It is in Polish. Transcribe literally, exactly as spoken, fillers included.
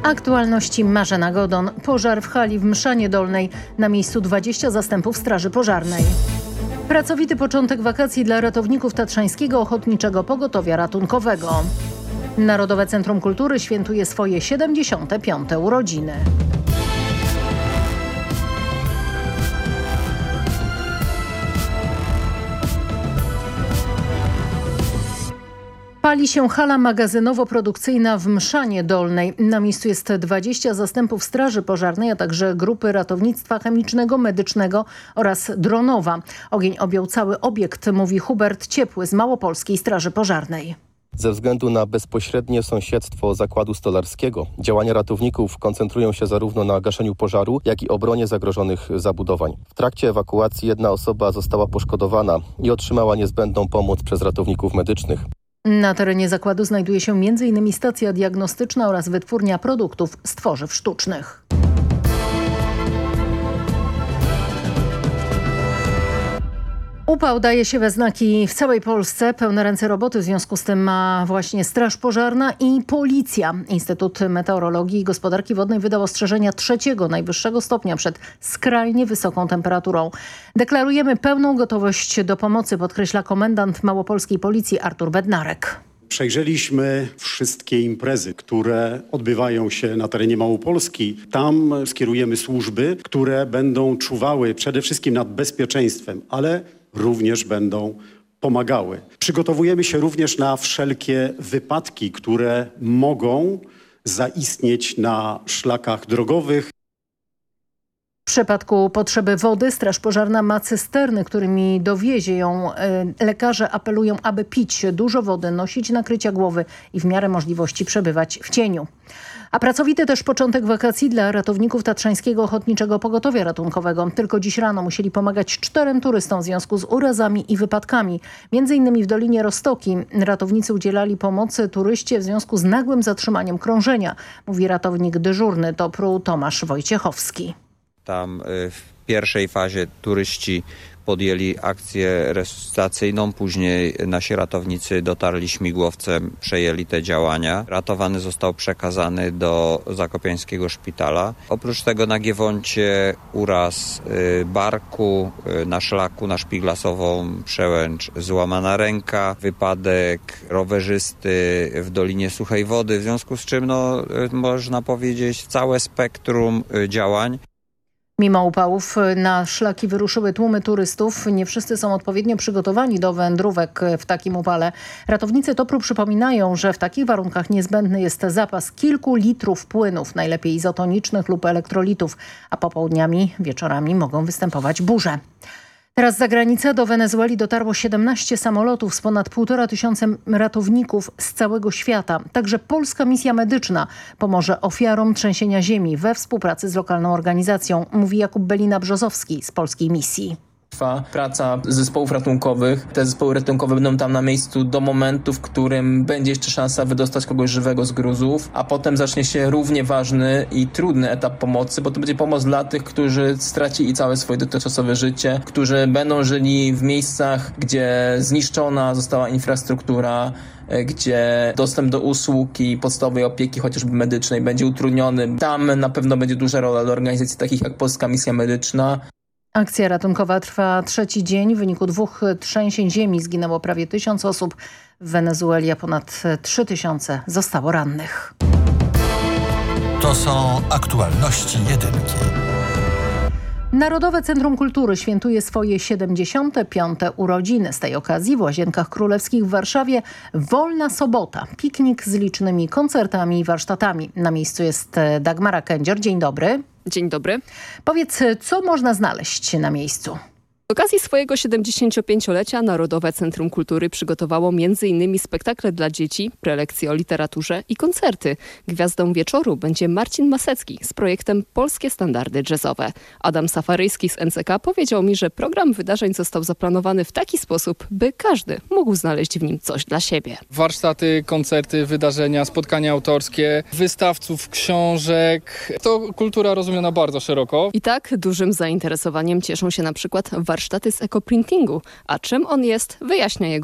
Aktualności Marzena Godon. Pożar w hali w Mszanie Dolnej. Na miejscu dwadzieścia zastępów straży pożarnej. Pracowity początek wakacji dla ratowników Tatrzańskiego Ochotniczego Pogotowia Ratunkowego. Narodowe Centrum Kultury świętuje swoje siedemdziesiąte piąte urodziny. Pali się hala magazynowo-produkcyjna w Mszanie Dolnej. Na miejscu jest dwadzieścia zastępów straży pożarnej, a także grupy ratownictwa chemicznego, medycznego oraz dronowa. Ogień objął cały obiekt, mówi Hubert Ciepły z Małopolskiej Straży Pożarnej. Ze względu na bezpośrednie sąsiedztwo zakładu stolarskiego, działania ratowników koncentrują się zarówno na gaszeniu pożaru, jak i obronie zagrożonych zabudowań. W trakcie ewakuacji jedna osoba została poszkodowana i otrzymała niezbędną pomoc przez ratowników medycznych. Na terenie zakładu znajduje się między innymi stacja diagnostyczna oraz wytwórnia produktów z tworzyw sztucznych. Upał daje się we znaki w całej Polsce. Pełne ręce roboty w związku z tym ma właśnie Straż Pożarna i Policja. Instytut Meteorologii i Gospodarki Wodnej wydał ostrzeżenia trzeciego najwyższego stopnia przed skrajnie wysoką temperaturą. Deklarujemy pełną gotowość do pomocy, podkreśla komendant małopolskiej Policji Artur Bednarek. Przejrzeliśmy wszystkie imprezy, które odbywają się na terenie Małopolski. Tam skierujemy służby, które będą czuwały przede wszystkim nad bezpieczeństwem, ale również będą pomagały. Przygotowujemy się również na wszelkie wypadki, które mogą zaistnieć na szlakach drogowych. W przypadku potrzeby wody Straż Pożarna ma cysterny, którymi dowiezie ją. Lekarze apelują, aby pić dużo wody, nosić nakrycia głowy i w miarę możliwości przebywać w cieniu. A pracowity też początek wakacji dla ratowników Tatrzańskiego Ochotniczego Pogotowia Ratunkowego. Tylko dziś rano musieli pomagać czterem turystom w związku z urazami i wypadkami. Między innymi w Dolinie Roztoki ratownicy udzielali pomocy turyście w związku z nagłym zatrzymaniem krążenia, mówi ratownik dyżurny TOPR-u Tomasz Wojciechowski. Tam w pierwszej fazie turyści podjęli akcję resuscytacyjną, później nasi ratownicy dotarli śmigłowcem, przejęli te działania. Ratowany został przekazany do zakopiańskiego szpitala. Oprócz tego na Giewoncie uraz barku, na szlaku na Szpiglasową Przełęcz złamana ręka, wypadek rowerzysty w Dolinie Suchej Wody, w związku z czym no, można powiedzieć całe spektrum działań. Mimo upałów na szlaki wyruszyły tłumy turystów. Nie wszyscy są odpowiednio przygotowani do wędrówek w takim upale. Ratownicy TOPR-u przypominają, że w takich warunkach niezbędny jest zapas kilku litrów płynów, najlepiej izotonicznych lub elektrolitów, a popołudniami, wieczorami mogą występować burze. Teraz za granicę do Wenezueli dotarło siedemnaście samolotów z ponad półtora tysiąca ratowników z całego świata. Także polska misja medyczna pomoże ofiarom trzęsienia ziemi we współpracy z lokalną organizacją, mówi Jakub Belina-Brzozowski z polskiej misji. Trwa praca zespołów ratunkowych. Te zespoły ratunkowe będą tam na miejscu do momentu, w którym będzie jeszcze szansa wydostać kogoś żywego z gruzów, a potem zacznie się równie ważny i trudny etap pomocy, bo to będzie pomoc dla tych, którzy stracili całe swoje dotychczasowe życie, którzy będą żyli w miejscach, gdzie zniszczona została infrastruktura, gdzie dostęp do usług i podstawowej opieki, chociażby medycznej, będzie utrudniony. Tam na pewno będzie duża rola do organizacji takich jak Polska Misja Medyczna. Akcja ratunkowa trwa trzeci dzień. W wyniku dwóch trzęsień ziemi zginęło prawie tysiąc osób. W Wenezueli a ponad trzy tysiące zostało rannych. To są aktualności jedynki. Narodowe Centrum Kultury świętuje swoje siedemdziesiąte piąte urodziny. Z tej okazji w Łazienkach Królewskich w Warszawie wolna sobota. Piknik z licznymi koncertami i warsztatami. Na miejscu jest Dagmara Kędzior. Dzień dobry. Dzień dobry. Powiedz, co można znaleźć na miejscu? Z okazji swojego siedemdziesięciopięciolecia Narodowe Centrum Kultury przygotowało między innymi spektakle dla dzieci, prelekcje o literaturze i koncerty. Gwiazdą wieczoru będzie Marcin Masecki z projektem Polskie Standardy Jazzowe. Adam Safaryjski z N C K powiedział mi, że program wydarzeń został zaplanowany w taki sposób, by każdy mógł znaleźć w nim coś dla siebie. Warsztaty, koncerty, wydarzenia, spotkania autorskie, wystawców, książek. To kultura rozumiana bardzo szeroko. I tak dużym zainteresowaniem cieszą się na przykład warsztaty z ekoprintingu. A czym on jest, wyjaśnia jego